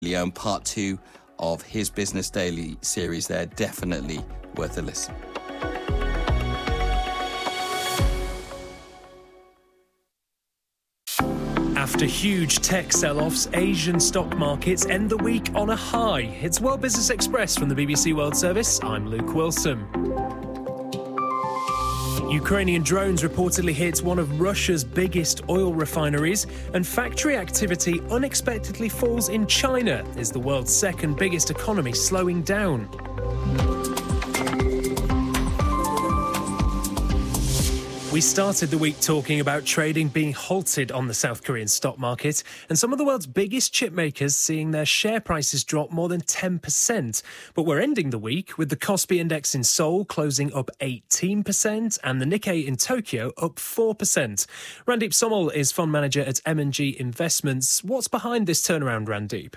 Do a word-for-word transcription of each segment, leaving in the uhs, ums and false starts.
Leon, part two of his Business Daily series there. Definitely worth a listen. After huge tech sell-offs, Asian stock markets end the week on a high. It's World Business Express from the B B C World Service. I'm Luke Wilson. Ukrainian drones reportedly hit one of Russia's biggest oil refineries, and factory activity unexpectedly falls in China. Is the world's second biggest economy slowing down? We started the week talking about trading being halted on the South Korean stock market, and some of the world's biggest chip makers seeing their share prices drop more than ten percent. But we're ending the week with the Kospi Index in Seoul closing up eighteen percent and the Nikkei in Tokyo up four percent. Randeep Somal is fund manager at M and G Investments. What's behind this turnaround, Randeep?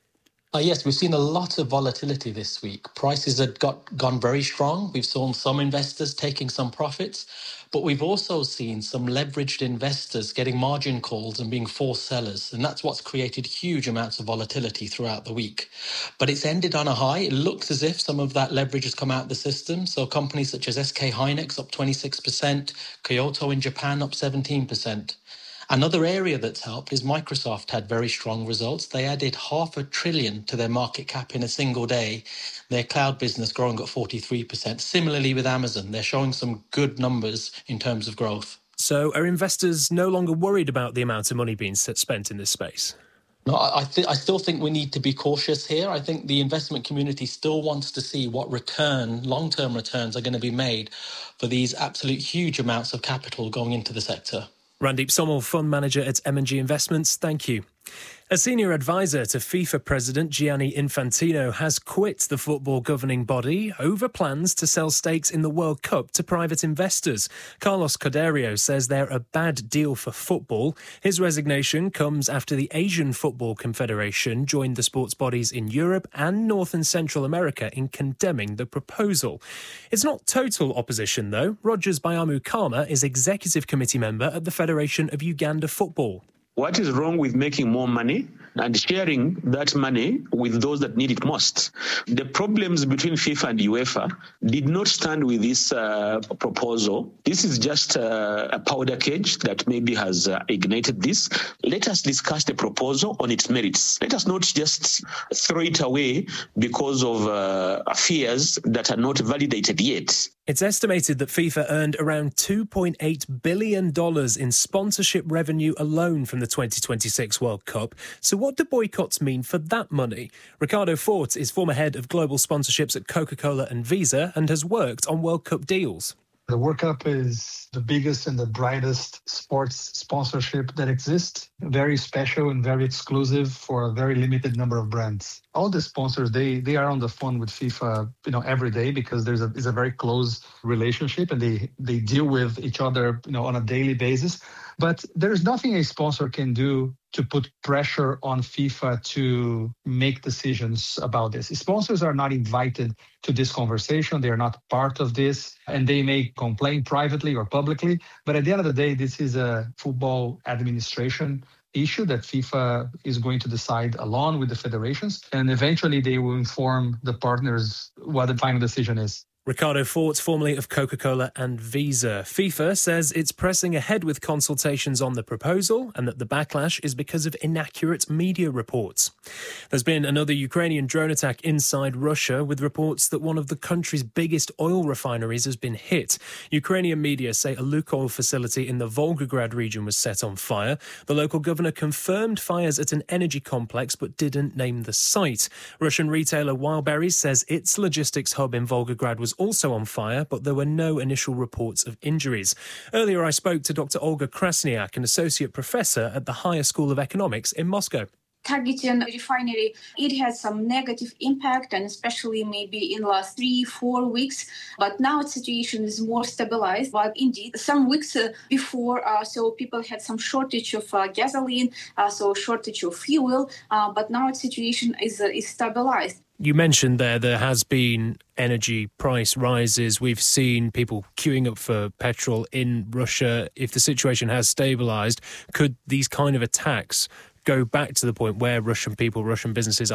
Uh, yes, we've seen a lot of volatility this week. Prices have got gone very strong. We've seen some investors taking some profits, but we've also seen some leveraged investors getting margin calls and being forced sellers. And that's what's created huge amounts of volatility throughout the week. But it's ended on a high. It looks as if some of that leverage has come out of the system. So companies such as S K Hynix up twenty-six percent, Kyoto in Japan up seventeen percent. Another area that's helped is Microsoft had very strong results. They added half a trillion to their market cap in a single day. Their cloud business growing at forty-three percent. Similarly with Amazon, they're showing some good numbers in terms of growth. So are investors no longer worried about the amount of money being spent in this space? No, I, th- I still think we need to be cautious here. I think the investment community still wants to see what return, long-term returns are going to be made for these absolute huge amounts of capital going into the sector. Randeep Somal, fund manager at M and G Investments. Thank you. A senior advisor to FIFA President Gianni Infantino has quit the football governing body over plans to sell stakes in the World Cup to private investors. Carlos Cordeiro says they're a bad deal for football. His resignation comes after the Asian Football Confederation joined the sports bodies in Europe and North and Central America in condemning the proposal. It's not total opposition, though. Rogers Bayamu Kama is executive committee member at the Federation of Uganda Football. What is wrong with making more money and sharing that money with those that need it most? The problems between FIFA and UEFA did not stand with this uh, proposal. This is just uh, a powder keg that maybe has uh, ignited this. Let us discuss the proposal on its merits. Let us not just throw it away because of uh, fears that are not validated yet. It's estimated that FIFA earned around two point eight billion dollars in sponsorship revenue alone from the twenty twenty-six World Cup. So what do boycotts mean for that money? Ricardo Fort is former head of global sponsorships at Coca-Cola and Visa and has worked on World Cup deals. The World Cup is the biggest and the brightest sports sponsorship that exists. Very special and very exclusive for a very limited number of brands. All the sponsors, they they are on the phone with FIFA, you know, every day because there's a, it's a very close relationship and they, they deal with each other, you know, on a daily basis. But there's nothing a sponsor can do to put pressure on FIFA to make decisions about this. Sponsors are not invited to this conversation. They are not part of this, and they may complain privately or publicly. But at the end of the day, this is a football administration issue that FIFA is going to decide along with the federations, and eventually they will inform the partners what the final decision is. Ricardo Fort, formerly of Coca-Cola and Visa. FIFA says it's pressing ahead with consultations on the proposal and that the backlash is because of inaccurate media reports. There's been another Ukrainian drone attack inside Russia with reports that one of the country's biggest oil refineries has been hit. Ukrainian media say a Lukoil facility in the Volgograd region was set on fire. The local governor confirmed fires at an energy complex but didn't name the site. Russian retailer Wildberries says its logistics hub in Volgograd was also on fire, but there were no initial reports of injuries. Earlier, I spoke to Doctor Olga Krasniak, an associate professor at the Higher School of Economics in Moscow. Targeting refinery, it has some negative impact, and especially maybe in the last three, four weeks. But now the situation is more stabilized. But indeed, some weeks uh, before, uh, so people had some shortage of uh, gasoline, uh, so shortage of fuel. Uh, but now the situation is uh, is stabilized. You mentioned there there has been energy price rises. We've seen people queuing up for petrol in Russia. If the situation has stabilised, could these kind of attacks go back to the point where Russian people, Russian businesses